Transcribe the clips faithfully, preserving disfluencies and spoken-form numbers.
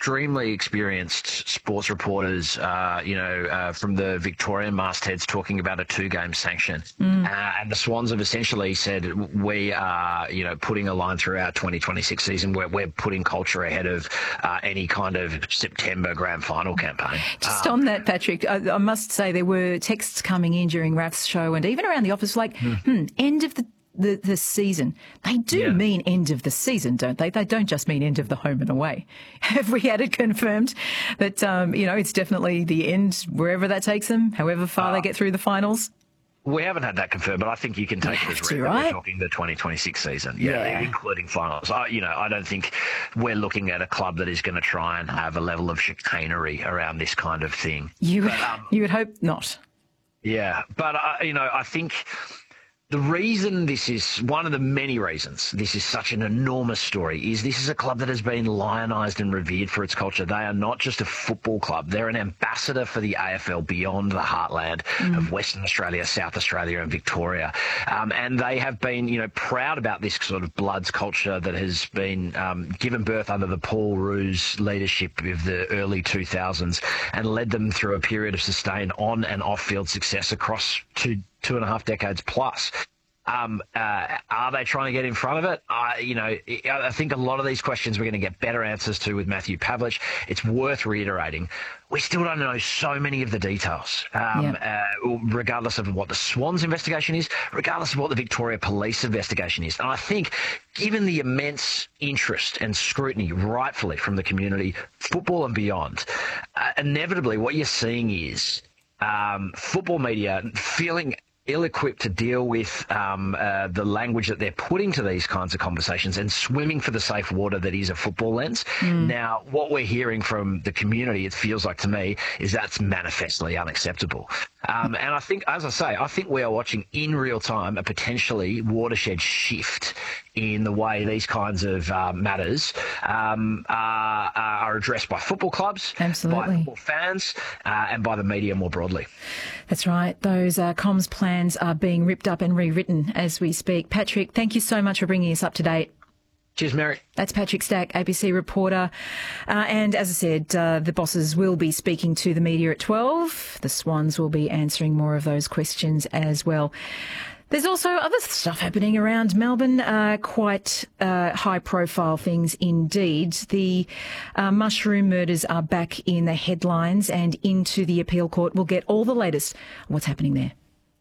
extremely experienced sports reporters, uh, you know, uh, from the Victorian mastheads talking about a two-game sanction. Mm. Uh, and the Swans have essentially said, we are, you know, putting a line through our twenty twenty-six season where we're putting culture ahead of uh, any kind of September grand final campaign. Just um, on that, Patrick, I, I must say there were texts coming in during Rath's show and even around the office like, mm. hmm, end of the The, the season. They do yeah. mean end of the season, don't they? They don't just mean end of the home and away. Have we had it confirmed that, um, you know, it's definitely the end wherever that takes them, however far uh, they get through the finals? We haven't had that confirmed, but I think you can take we it as read read that right? we're talking the twenty twenty-six season, yeah, yeah. including finals. I, you know, I don't think we're looking at a club that is going to try and have a level of chicanery around this kind of thing. You, but, um, you would hope not. Yeah, but, uh, you know, I think the reason this is, one of the many reasons this is such an enormous story is this is a club that has been lionised and revered for its culture. They are not just a football club. They're an ambassador for the A F L beyond the heartland mm. of Western Australia, South Australia and Victoria. Um, and they have been, you know, proud about this sort of Bloods culture that has been um, given birth under the Paul Roos leadership of the early two thousands and led them through a period of sustained on and off-field success across two two and a half decades plus. Um, uh, are they trying to get in front of it? Uh, you know, I think a lot of these questions we're going to get better answers to with Matthew Pavlich. It's worth reiterating. We still don't know so many of the details, um, yeah. uh, regardless of what the Swans investigation is, regardless of what the Victoria Police investigation is. And I think given the immense interest and scrutiny, rightfully, from the community, football and beyond, uh, inevitably what you're seeing is um, football media feeling ill-equipped to deal with um, uh, the language that they're putting to these kinds of conversations and swimming for the safe water that is a football lens. Mm. Now, what we're hearing from the community, it feels like to me, is that's manifestly unacceptable. Um, and I think, as I say, I think we are watching in real time a potentially watershed shift in the way these kinds of uh, matters um, are, are addressed by football clubs, Absolutely. by football fans, uh, and by the media more broadly. That's right. Those uh, comms plans are being ripped up and rewritten as we speak. Patrick, thank you so much for bringing us up to date. Cheers, Mary. That's Patrick Stack, A B C reporter. Uh, and as I said, uh, the bosses will be speaking to the media at twelve. The Swans will be answering more of those questions as well. There's also other stuff happening around Melbourne, uh, quite uh, high-profile things indeed. The uh, mushroom murders are back in the headlines and into the appeal court. We'll get all the latest on what's happening there.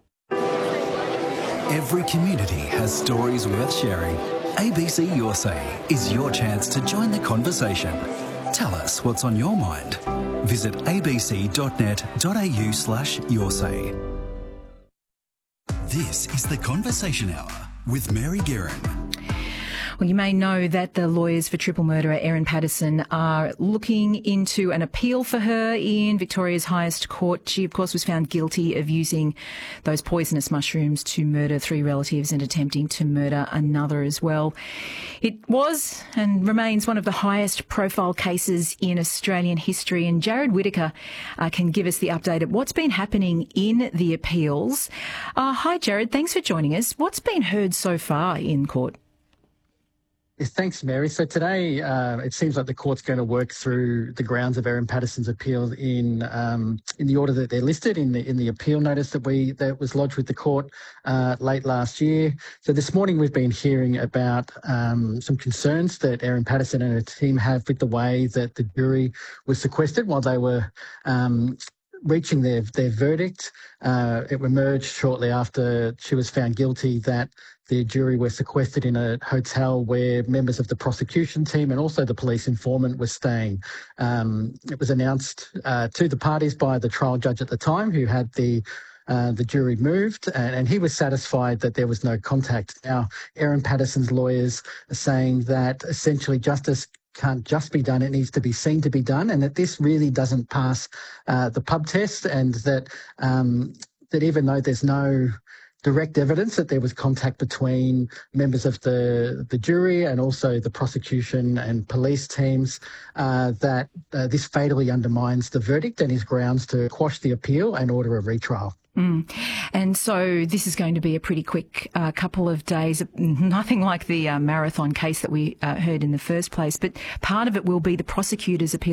Every community has stories worth sharing. A B C Your Say is your chance to join the conversation. Tell us what's on your mind. Visit abc.net.au slash your say. This is the Conversation Hour with Mary Guerin. Well, you may know that the lawyers for triple murderer Erin Patterson are looking into an appeal for her in Victoria's highest court. She, of course, was found guilty of using those poisonous mushrooms to murder three relatives and attempting to murder another as well. It was and remains one of the highest profile cases in Australian history, and Jared Whittaker uh, can give us the update of what's been happening in the appeals. Uh, hi, Jared. Thanks for joining us. What's been heard so far in court? Yes, thanks, Mary. So today, uh, it seems like the court's going to work through the grounds of Erin Patterson's appeal in um, in the order that they're listed in the in the appeal notice that we that was lodged with the court uh, late last year. So this morning we've been hearing about um, some concerns that Erin Patterson and her team have with the way that the jury was sequestered while they were um, reaching their their verdict. Uh, it emerged shortly after she was found guilty that the jury were sequestered in a hotel where members of the prosecution team and also the police informant were staying. Um, it was announced uh, to the parties by the trial judge at the time, who had the uh, the jury moved, and, and he was satisfied that there was no contact. Now, Erin Patterson's lawyers are saying that essentially justice can't just be done, it needs to be seen to be done, and that this really doesn't pass uh, the pub test, and that um, that even though there's no direct evidence that there was contact between members of the, the jury and also the prosecution and police teams, uh, that uh, this fatally undermines the verdict and is grounds to quash the appeal and order a retrial. Mm. And so this is going to be a pretty quick uh, couple of days, nothing like the uh, marathon case that we uh, heard in the first place, but part of it will be the prosecutor's appeal